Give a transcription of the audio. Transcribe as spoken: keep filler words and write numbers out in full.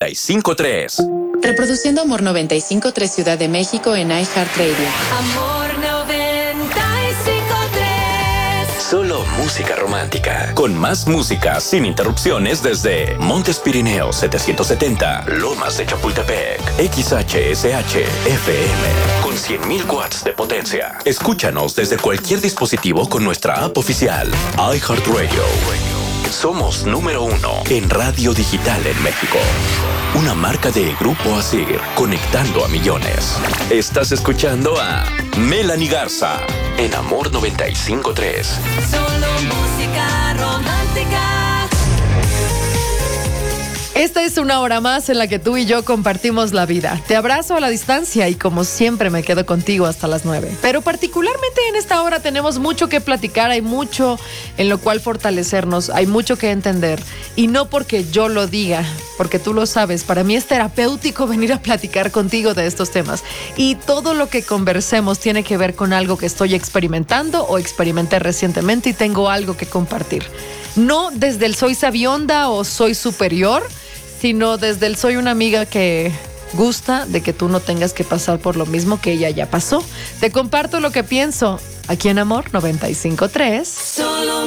noventa y cinco punto tres. Reproduciendo Amor noventa y cinco punto tres Ciudad de México en iHeartRadio. Amor noventa y cinco punto tres. Solo música romántica. Con más música sin interrupciones desde Montes Pirineos setecientos setenta, Lomas de Chapultepec, X H S H F M, con cien mil watts de potencia. Escúchanos desde cualquier dispositivo con nuestra app oficial, iHeartRadio. Somos número uno en radio digital en México. Una marca de Grupo Asir, conectando a millones. Estás escuchando a Melanie Garza en Amor noventa y cinco punto tres. Solo música romántica. Esta es una hora más en la que tú y yo compartimos la vida. Te abrazo a la distancia y como siempre me quedo contigo hasta las nueve. Pero particularmente en esta hora tenemos mucho que platicar, hay mucho en lo cual fortalecernos, hay mucho que entender. Y no porque yo lo diga, porque tú lo sabes, para mí es terapéutico venir a platicar contigo de estos temas. Y todo lo que conversemos tiene que ver con algo que estoy experimentando o experimenté recientemente y tengo algo que compartir. No desde el soy sabionda o soy superior, sino desde el soy una amiga que gusta de que tú no tengas que pasar por lo mismo que ella ya pasó. Te comparto lo que pienso aquí en Amor noventa y cinco punto tres. Solo